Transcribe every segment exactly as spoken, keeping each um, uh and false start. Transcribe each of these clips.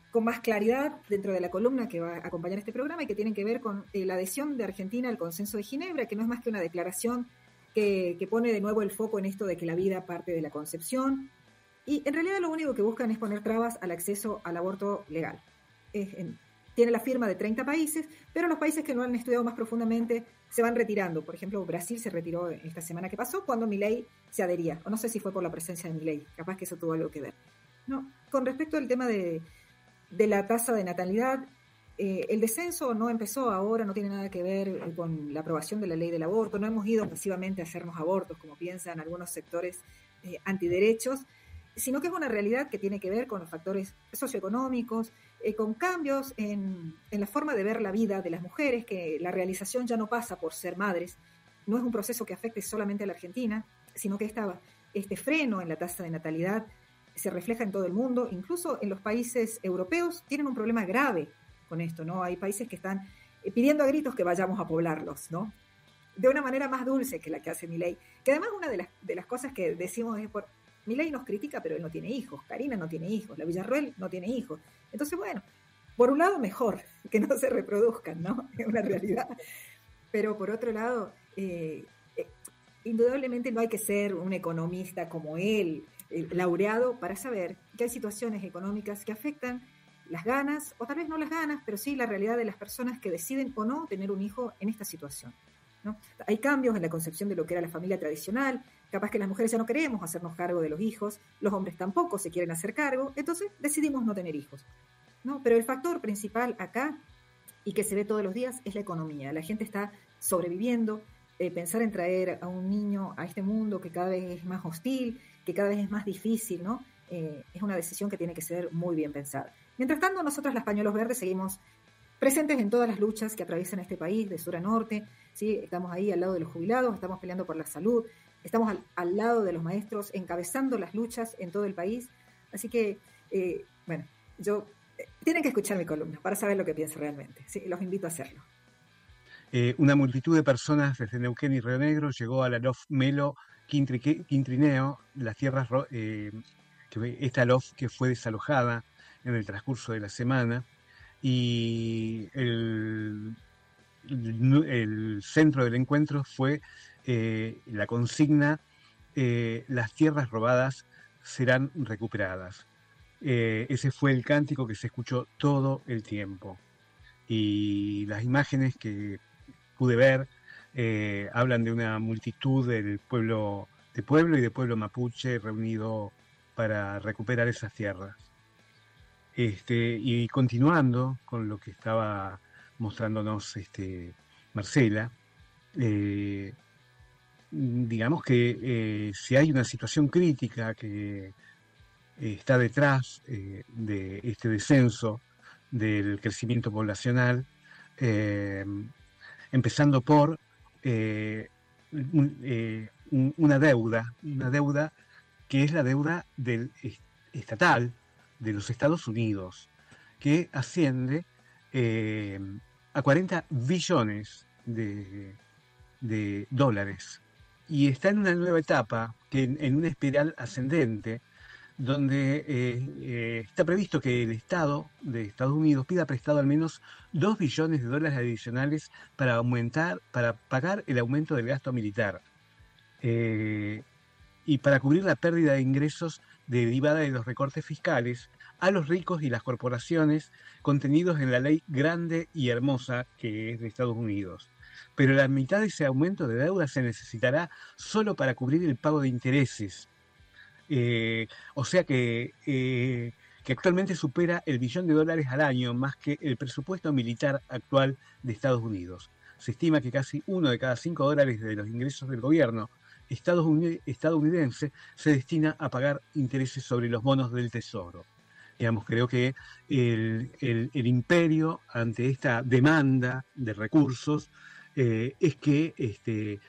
con más claridad dentro de la columna que va a acompañar este programa y que tienen que ver con eh, la adhesión de Argentina al Consenso de Ginebra, que no es más que una declaración que, que pone de nuevo el foco en esto de que la vida parte de la concepción. Y en realidad lo único que buscan es poner trabas al acceso al aborto legal. Es, en, tiene la firma de treinta países, pero los países que no han estudiado más profundamente se van retirando. Por ejemplo, Brasil se retiró esta semana que pasó cuando Milei se adhería. O no sé si fue por la presencia de Milei, capaz que eso tuvo algo que ver. No, con respecto al tema de... de la tasa de natalidad, eh, el descenso no empezó ahora, no tiene nada que ver con la aprobación de la ley del aborto, no hemos ido pasivamente a hacernos abortos, como piensan algunos sectores eh, antiderechos, sino que es una realidad que tiene que ver con los factores socioeconómicos, eh, con cambios en, en la forma de ver la vida de las mujeres, que la realización ya no pasa por ser madres, no es un proceso que afecte solamente a la Argentina, sino que esta, este freno en la tasa de natalidad se refleja en todo el mundo, incluso en los países europeos tienen un problema grave con esto, ¿no? Hay países que están pidiendo a gritos que vayamos a poblarlos, ¿no? De una manera más dulce que la que hace Milei, que además una de las, de las cosas que decimos es, por, Milei nos critica, pero él no tiene hijos, Karina no tiene hijos, la Villarroel no tiene hijos, entonces bueno, por un lado mejor que no se reproduzcan, ¿no? Es una realidad, pero por otro lado, eh, eh, indudablemente no hay que ser un economista como él, laureado, para saber que hay situaciones económicas que afectan las ganas, o tal vez no las ganas, pero sí la realidad de las personas que deciden o no tener un hijo en esta situación, ¿no? Hay cambios en la concepción de lo que era la familia tradicional, capaz que las mujeres ya no queremos hacernos cargo de los hijos, los hombres tampoco se quieren hacer cargo, entonces decidimos no tener hijos, ¿no? Pero el factor principal acá, y que se ve todos los días, es la economía. La gente está sobreviviendo, eh, pensar en traer a un niño a este mundo que cada vez es más hostil, que cada vez es más difícil, ¿no? Eh, es una decisión que tiene que ser muy bien pensada. Mientras tanto, nosotros las Pañuelos Verdes seguimos presentes en todas las luchas que atraviesan este país, de sur a norte, ¿sí? Estamos ahí al lado de los jubilados, estamos peleando por la salud, estamos al, al lado de los maestros, encabezando las luchas en todo el país. Así que, eh, bueno, yo eh, tienen que escuchar mi columna para saber lo que pienso realmente, ¿sí? Los invito a hacerlo. Eh, una multitud de personas desde Neuquén y Río Negro llegó a la Lof Melo Quintrineo, las tierras, eh, que, esta Lof que fue desalojada en el transcurso de la semana, y el, el, el centro del encuentro fue eh, la consigna, eh, las tierras robadas serán recuperadas. Eh, ese fue el cántico que se escuchó todo el tiempo. Y las imágenes que pude ver eh, hablan de una multitud del pueblo, de pueblo y de pueblo mapuche reunido para recuperar esas tierras. Este, y continuando con lo que estaba mostrándonos este, Marcela, eh, digamos que eh, si hay una situación crítica que eh, está detrás eh, de este descenso del crecimiento poblacional, eh, empezando por eh, un, eh, un, una deuda, una deuda que es la deuda del estatal de los Estados Unidos, que asciende eh, a cuarenta billones de, de dólares. Y está en una nueva etapa, que en, en una espiral ascendente, donde eh, eh, está previsto que el Estado de Estados Unidos pida prestado al menos dos billones de dólares adicionales para aumentar, para pagar el aumento del gasto militar eh, y para cubrir la pérdida de ingresos derivada de los recortes fiscales a los ricos y las corporaciones contenidos en la ley grande y hermosa que es de Estados Unidos. Pero la mitad de ese aumento de deuda se necesitará solo para cubrir el pago de intereses. Eh, o sea que, eh, que actualmente supera el billón de dólares al año, más que el presupuesto militar actual de Estados Unidos. Se estima que casi uno de cada cinco dólares de los ingresos del gobierno estadounidense se destina a pagar intereses sobre los bonos del Tesoro. Digamos, creo que el, el, el imperio ante esta demanda de recursos eh, es que este,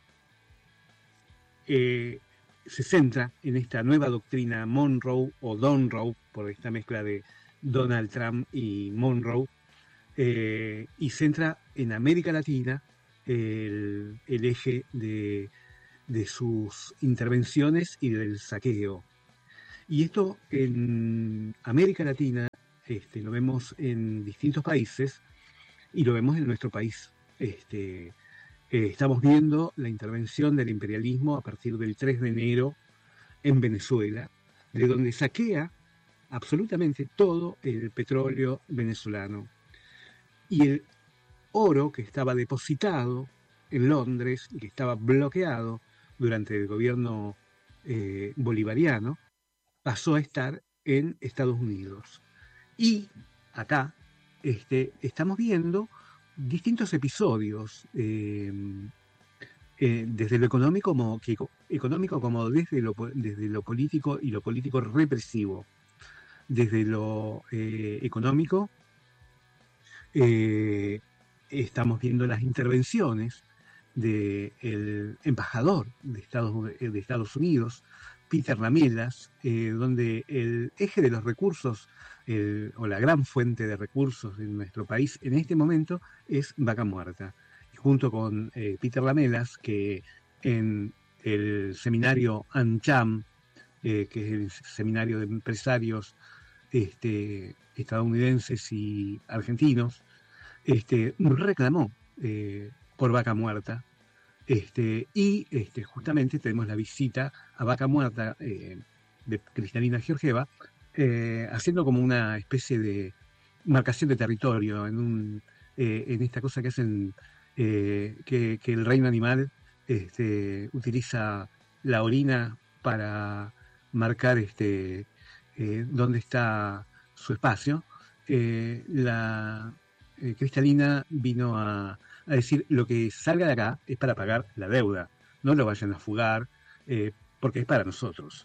eh, se centra en esta nueva doctrina Monroe o Donroe, por esta mezcla de Donald Trump y Monroe, eh, y centra en América Latina el, el eje de, de sus intervenciones y del saqueo. Y esto en América Latina este, lo vemos en distintos países y lo vemos en nuestro país. Este, eh, estamos viendo la intervención del imperialismo a partir del tres de enero en Venezuela, de donde saquea absolutamente todo el petróleo venezolano. Y el oro que estaba depositado en Londres y que estaba bloqueado durante el gobierno eh, bolivariano, pasó a estar en Estados Unidos. Y acá este, estamos viendo distintos episodios, eh, eh, desde lo económico como, que, económico como desde lo, desde lo político y lo político represivo. Desde lo eh, económico, eh, estamos viendo las intervenciones del embajador de Estados, de Estados Unidos, Peter Lamelas, eh, donde el eje de los recursos, el, o la gran fuente de recursos de nuestro país en este momento es Vaca Muerta. Y junto con eh, Peter Lamelas, que en el seminario ANCHAM, eh, que es el seminario de empresarios este, estadounidenses y argentinos, este, reclamó eh, por Vaca Muerta. Este, y este, justamente tenemos la visita a Vaca Muerta eh, de Cristalina Georgieva, eh, haciendo como una especie de marcación de territorio en, un, eh, en esta cosa que hacen, eh, que, que el reino animal este, utiliza la orina para marcar este, eh, dónde está su espacio. Eh, la eh, Cristalina vino a a decir, lo que salga de acá es para pagar la deuda, no lo vayan a fugar, eh, porque es para nosotros.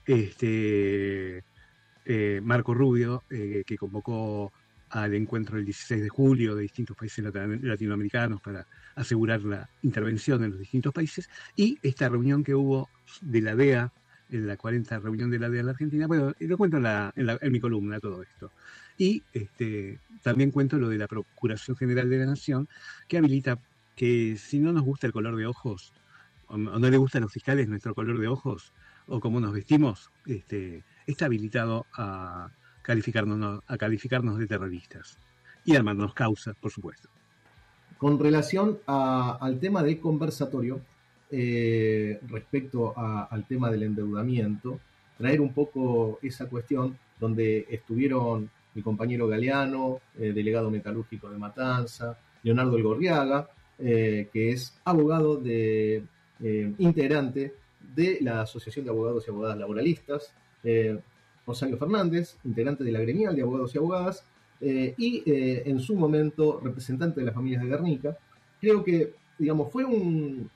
Este, eh, Marco Rubio, eh, que convocó al encuentro el dieciséis de julio de distintos países latinoamericanos para asegurar la intervención en los distintos países, y esta reunión que hubo de la D E A, en la cuarenta reunión de la D E A en la Argentina, bueno, lo cuento en, la, en, la, en mi columna todo esto. Y este, también cuento lo de la Procuración General de la Nación, que habilita que si no nos gusta el color de ojos, o no le gustan a los fiscales nuestro color de ojos, o cómo nos vestimos, este, está habilitado a calificarnos, a calificarnos de terroristas y armarnos causas, por supuesto. Con relación a, al tema del conversatorio, eh, respecto a, al tema del endeudamiento, traer un poco esa cuestión donde estuvieron mi compañero Galeano, eh, delegado metalúrgico de Matanza, Leonardo Elgorriaga, eh, que es abogado de, eh, integrante de la Asociación de Abogados y Abogadas Laboralistas, eh, Rosario Fernández, integrante de la Gremial de Abogados y Abogadas, eh, y eh, en su momento representante de las familias de Guernica. Creo que, digamos, fue un,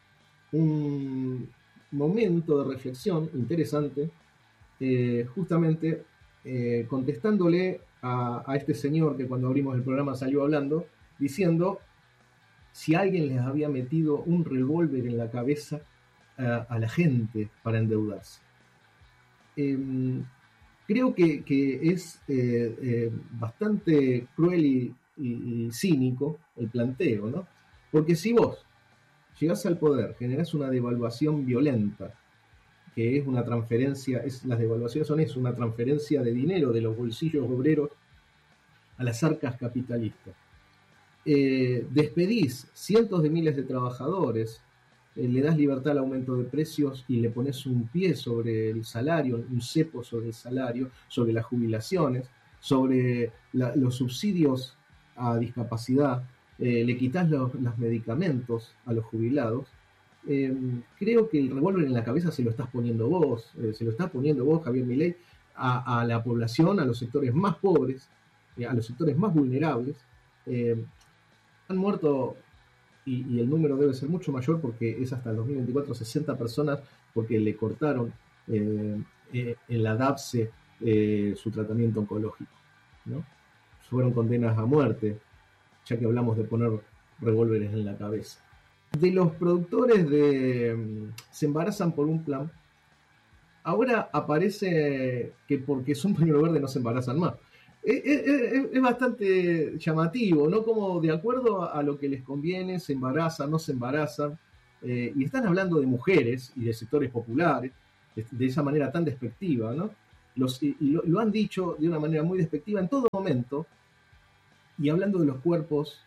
un momento de reflexión interesante, eh, justamente eh, contestándole A, a este señor que cuando abrimos el programa salió hablando, diciendo si alguien les había metido un revólver en la cabeza a, a la gente para endeudarse. Eh, creo que, que es eh, eh, bastante cruel y, y, y cínico el planteo, ¿no? Porque si vos llegás al poder, generás una devaluación violenta, que es una transferencia, es, las devaluaciones son eso, una transferencia de dinero de los bolsillos obreros a las arcas capitalistas. Eh, despedís cientos de miles de trabajadores, eh, le das libertad al aumento de precios y le pones un pie sobre el salario, un cepo sobre el salario, sobre las jubilaciones, sobre la, los subsidios a discapacidad, eh, le quitas los, los medicamentos a los jubilados. Eh, creo que el revólver en la cabeza se lo estás poniendo vos, eh, se lo estás poniendo vos, Javier Milei, a, a la población, a los sectores más pobres, eh, a los sectores más vulnerables. Eh, han muerto, y, y el número debe ser mucho mayor porque es hasta el dos mil veinticuatro, sesenta personas porque le cortaron eh, eh, en la DAPSE eh, su tratamiento oncológico, ¿no? Fueron condenas a muerte, ya que hablamos de poner revólveres en la cabeza. De los productores de um, Se Embarazan por un Plan, ahora aparece que porque es un pañuelo verde no se embarazan más. Es, es, es bastante llamativo, ¿no? Como de acuerdo a lo que les conviene, se embarazan, no se embarazan, eh, y están hablando de mujeres y de sectores populares, de, de esa manera tan despectiva, ¿no? los, y lo, lo han dicho de una manera muy despectiva en todo momento, y hablando de los cuerpos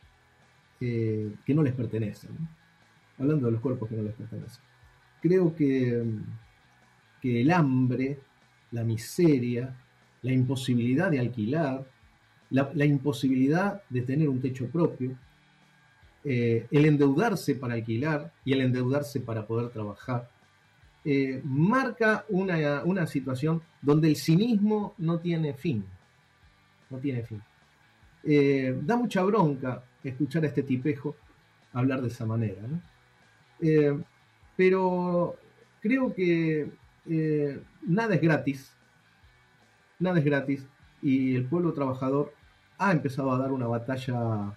eh, que no les pertenecen, ¿no? Hablando de los cuerpos que no les pertenecen. Creo que, que el hambre, la miseria, la imposibilidad de alquilar, la, la imposibilidad de tener un techo propio, eh, el endeudarse para alquilar y el endeudarse para poder trabajar, eh, marca una, una situación donde el cinismo no tiene fin. No tiene fin. Eh, da mucha bronca escuchar a este tipejo hablar de esa manera, ¿no? Eh, pero creo que eh, nada es gratis, nada es gratis, y el pueblo trabajador ha empezado a dar una batalla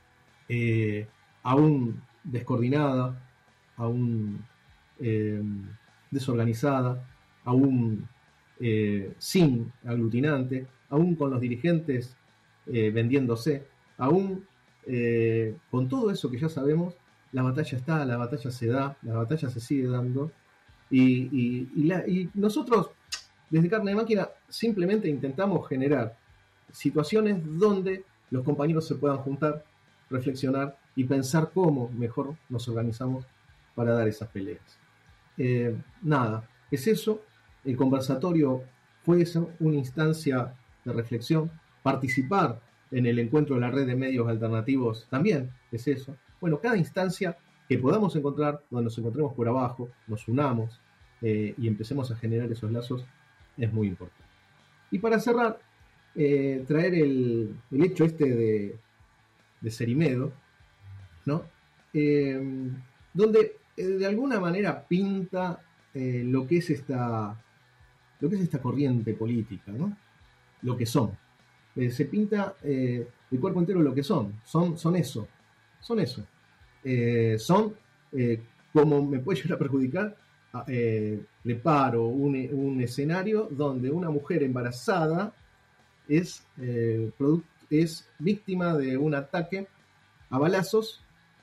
eh, aún descoordinada, aún eh, desorganizada, aún eh, sin aglutinante, aún con los dirigentes eh, vendiéndose, aún eh, con todo eso que ya sabemos. La batalla está, la batalla se da, la batalla se sigue dando, y, y, y, la, y nosotros desde Carne de Máquina simplemente intentamos generar situaciones donde los compañeros se puedan juntar, reflexionar y pensar cómo mejor nos organizamos para dar esas peleas. Eh, nada, es eso. El conversatorio fue eso, una instancia de reflexión. Participar en el encuentro de la red de medios alternativos también es eso. Bueno, cada instancia que podamos encontrar, donde nos encontremos por abajo, nos unamos eh, y empecemos a generar esos lazos, es muy importante. Y para cerrar, eh, traer el, el hecho este de, de Cerimedo, ¿no? Eh, donde eh, de alguna manera pinta eh, lo que es esta lo que es esta corriente política, ¿no? Lo que son. Eh, se pinta eh, el cuerpo entero lo que son. Son, son eso. Son eso. Eh, son, eh, como me puede llegar a perjudicar, eh, le paro un, un escenario donde una mujer embarazada es, eh, es víctima de un ataque a balazos,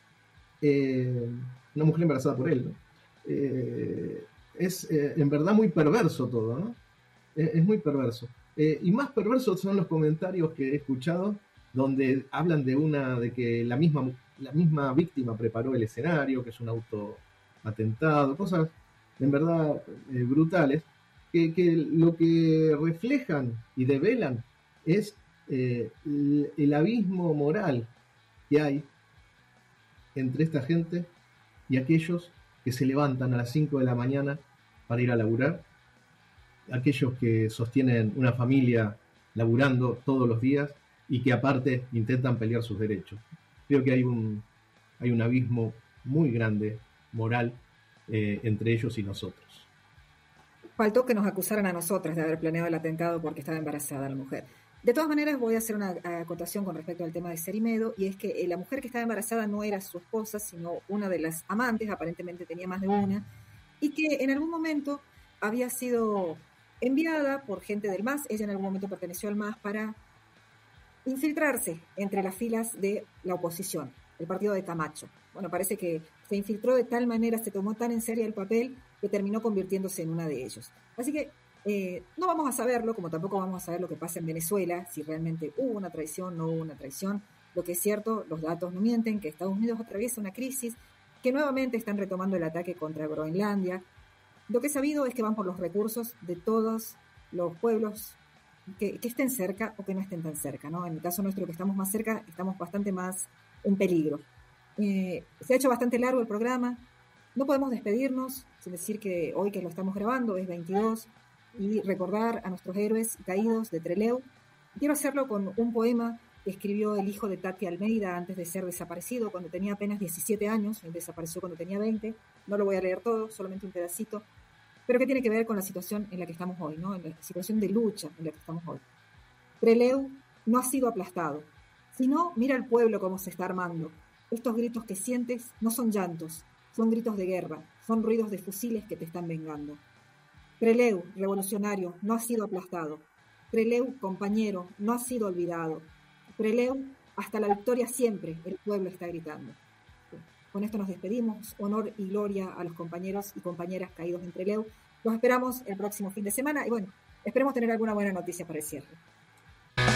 eh, una mujer embarazada por él, ¿no? Eh, es eh, en verdad muy perverso todo, ¿no? Eh, es muy perverso. Eh, y más perversos son los comentarios que he escuchado donde hablan de una de que la misma la misma víctima preparó el escenario, que es un autoatentado, cosas en verdad eh, brutales, que, que lo que reflejan y develan es eh, el, el abismo moral que hay entre esta gente y aquellos que se levantan a las cinco de la mañana para ir a laburar, aquellos que sostienen una familia laburando todos los días y que aparte intentan pelear sus derechos. Creo que hay un, hay un abismo muy grande moral eh, entre ellos y nosotros. Faltó que nos acusaran a nosotras de haber planeado el atentado porque estaba embarazada la mujer. De todas maneras, voy a hacer una acotación con respecto al tema de Cerimedo, y es que la mujer que estaba embarazada no era su esposa, sino una de las amantes, aparentemente tenía más de una, y que en algún momento había sido enviada por gente del M A S, ella en algún momento perteneció al M A S, para infiltrarse entre las filas de la oposición, el partido de Camacho. Bueno, parece que se infiltró de tal manera, se tomó tan en serio el papel, que terminó convirtiéndose en una de ellos. Así que eh, no vamos a saberlo, como tampoco vamos a saber lo que pasa en Venezuela, si realmente hubo una traición, no hubo una traición. Lo que es cierto, los datos no mienten, que Estados Unidos atraviesa una crisis, que nuevamente están retomando el ataque contra Groenlandia. Lo que he sabido es que van por los recursos de todos los pueblos que, que estén cerca o que no estén tan cerca, ¿no? En el caso nuestro, que estamos más cerca, estamos bastante más en peligro. Eh, se ha hecho bastante largo el programa. No podemos despedirnos sin decir que hoy que lo estamos grabando es veintidós y recordar a nuestros héroes caídos de Trelew. Quiero hacerlo con un poema que escribió el hijo de Tati Almeida antes de ser desaparecido, cuando tenía apenas diecisiete años. Él desapareció cuando tenía veinte. No lo voy a leer todo, solamente un pedacito, pero que tiene que ver con la situación en la que estamos hoy, ¿no? En la situación de lucha en la que estamos hoy. Trelew no ha sido aplastado, sino mira al pueblo cómo se está armando. Estos gritos que sientes no son llantos, son gritos de guerra, son ruidos de fusiles que te están vengando. Trelew, revolucionario, no ha sido aplastado. Trelew, compañero, no ha sido olvidado. Trelew, hasta la victoria siempre, el pueblo está gritando. Con esto nos despedimos. Honor y gloria a los compañeros y compañeras caídos en Trelew. Los esperamos el próximo fin de semana. Y bueno, esperemos tener alguna buena noticia para el cierre.